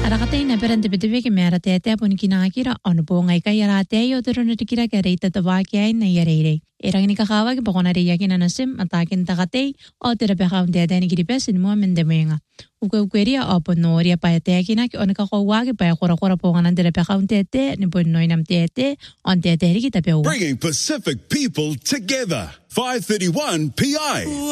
Arakatay na perante bitibiki mera tete pun kinakira ono po ngai kay yarate yo turun tikira kare tatawaki ay na yarere. Erang ni kakawag pakonari yakin anasim atakin takatay o terapekaun tete ni kiripesin mo mendemenga. Ukweria o ponoria pa tekinak on kakawagi pa kora po nganan terapekaun tete ni punoy nam tete on tete kita pewa. Bringing Pacific people together. 531 PI.